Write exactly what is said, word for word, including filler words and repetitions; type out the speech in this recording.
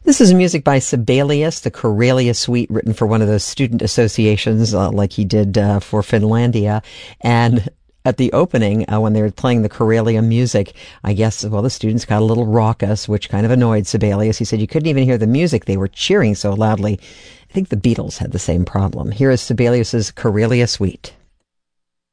This is music by Sibelius, the Karelia Suite, written for one of those student associations, uh, like he did uh, for Finlandia. And at the opening, uh, when they were playing the Karelia music, I guess, well, the students got a little raucous, which kind of annoyed Sibelius. He said you couldn't even hear the music. They were cheering so loudly. I think the Beatles had the same problem. Here is Sibelius's Karelia Suite.